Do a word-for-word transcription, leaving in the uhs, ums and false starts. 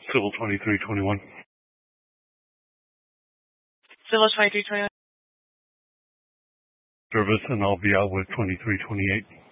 Civil twenty-three twenty-one. Civil twenty-three twenty-one. Service, and I'll be out with twenty-three twenty-eight.